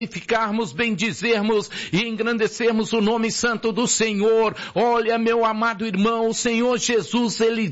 glorificarmos, bendizermos e engrandecermos o nome santo do Senhor. Olha, meu amado irmão, o Senhor Jesus, Ele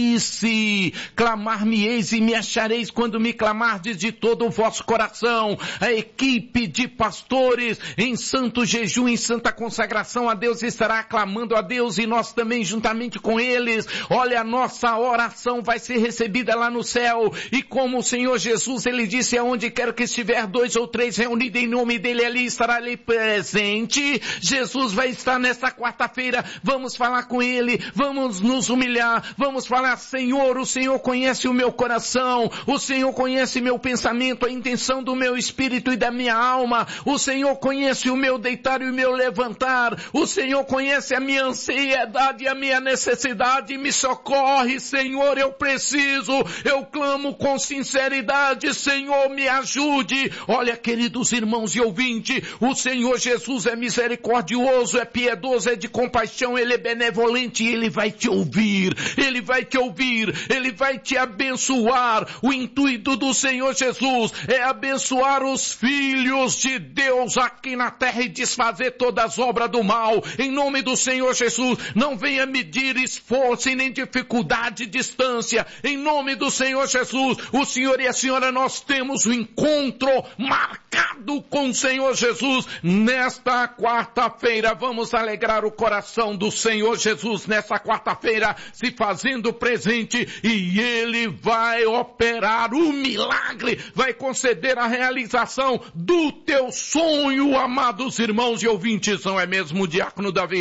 disse, clamar-me-eis e me achareis quando me clamardes de todo o vosso coração. A equipe de pastores em santo jejum, em santa consagração a Deus, estará clamando a Deus e nós também juntamente com eles. Olha, a nossa oração vai ser recebida lá no céu e como o Senhor Jesus, Ele disse, aonde quer que estiver 2 ou 3 reunidos em nome dele, ali estará ali presente. Jesus vai estar nesta quarta-feira, vamos falar com ele, vamos nos humilhar, vamos falar, Senhor, o Senhor conhece o meu coração, o Senhor conhece meu pensamento, a intenção do meu espírito e da minha alma, o Senhor conhece o meu deitar e o meu levantar, o Senhor conhece a minha ansiedade e a minha necessidade, me socorre, Senhor, eu preciso, eu clamo com sinceridade, Senhor, me ajude. Olha, queridos irmãos e ouvintes, o Senhor Jesus é misericordioso, é piedoso, é de compaixão, Ele é benevolente e Ele vai te ouvir, Ele vai te ouvir, Ele vai te abençoar. O intuito do Senhor Jesus é abençoar os filhos de Deus aqui na terra e desfazer todas as obras do mal. Em nome do Senhor Jesus, não venha medir esforço e nem dificuldade e distância. Em nome do Senhor Jesus, o Senhor e a Senhora, nós temos o encontro marcado com o Senhor Jesus nesta quarta-feira. Vamos alegrar o coração do Senhor Jesus nesta quarta-feira, se fazendo presente, e Ele vai operar o milagre, vai conceder a realização do teu sonho, amados irmãos e ouvintes. Não é mesmo, diácono Davi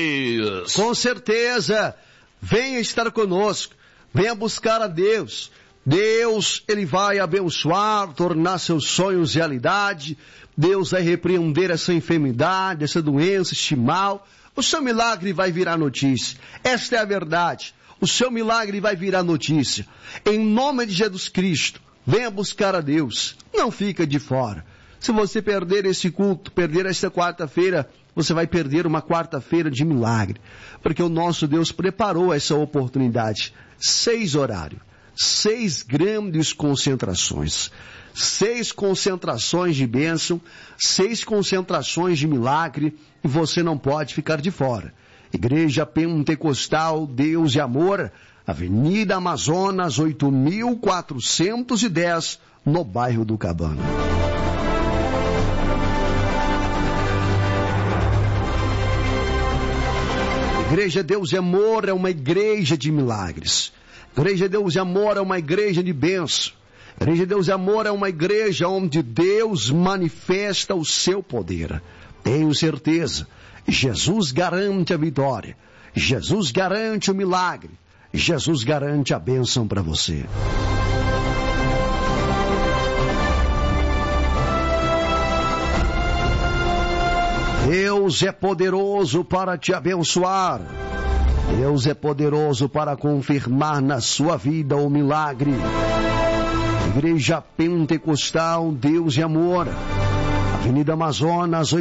Reis? Com certeza. Venha estar conosco, venha buscar a Deus. Deus, Ele vai abençoar, tornar seus sonhos realidade. Deus vai repreender essa enfermidade, essa doença, este mal. O seu milagre vai virar notícia. Esta é a verdade. O seu milagre vai virar notícia. Em nome de Jesus Cristo, venha buscar a Deus. Não fica de fora. Se você perder esse culto, perder esta quarta-feira, você vai perder uma quarta-feira de milagre. Porque o nosso Deus preparou essa oportunidade. 6 horários. 6 grandes concentrações, 6 concentrações de bênção, 6 concentrações de milagre, e você não pode ficar de fora. Igreja Pentecostal Deus e Amor, Avenida Amazonas 8410, no bairro do Cabana. Igreja Deus e Amor é uma igreja de milagres. Igreja Deus e Amor é uma igreja de bênção. Igreja Deus e Amor é uma igreja onde Deus manifesta o seu poder. Tenho certeza, Jesus garante a vitória. Jesus garante o milagre. Jesus garante a bênção para você. Deus é poderoso para te abençoar. Deus é poderoso para confirmar na sua vida o milagre. Igreja Pentecostal Deus e Amor, Avenida Amazonas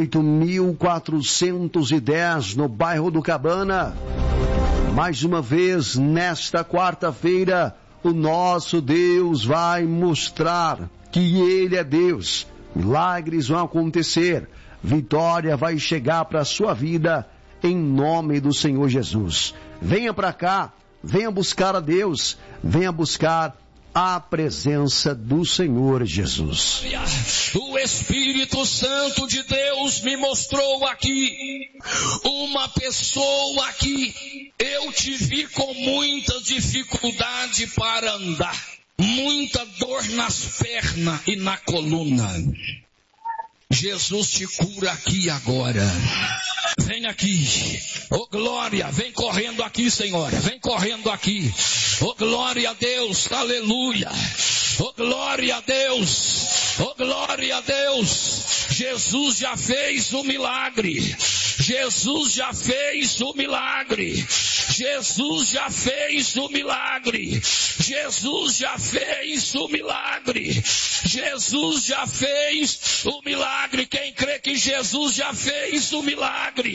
8410, no bairro do Cabana. Mais uma vez, nesta quarta-feira, o nosso Deus vai mostrar que Ele é Deus. Milagres vão acontecer, vitória vai chegar para a sua vida, em nome do Senhor Jesus. Venha para cá, venha buscar a Deus, venha buscar a presença do Senhor Jesus. O Espírito Santo de Deus me mostrou aqui uma pessoa aqui. Eu te vi com muita dificuldade para andar, muita dor nas pernas e na coluna. Jesus te cura aqui agora. Vem aqui. Oh glória, vem correndo aqui, Senhora. Vem correndo aqui. Oh glória a Deus, aleluia. Oh glória a Deus. Oh glória a Deus. Jesus já fez o milagre. Jesus já fez o milagre. Jesus já fez o milagre. Jesus já fez o milagre. Jesus já fez o milagre. Quem crê que Jesus já fez o milagre?